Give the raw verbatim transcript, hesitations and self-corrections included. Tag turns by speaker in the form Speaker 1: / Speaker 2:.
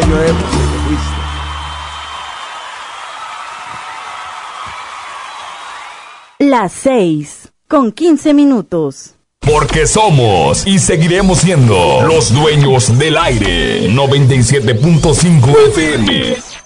Speaker 1: extrañaremos que te fuiste.
Speaker 2: Las seis, con quince minutos.
Speaker 3: Porque somos y seguiremos siendo los dueños del aire. noventa y siete punto cinco F M.